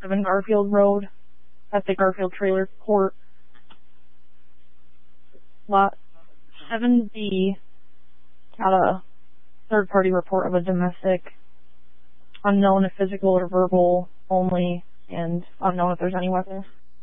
7 Garfield Road at the Garfield Trailer Court. Lot 7B got a third-party report of a domestic, unknown if physical or verbal only, and unknown if there's any weapons.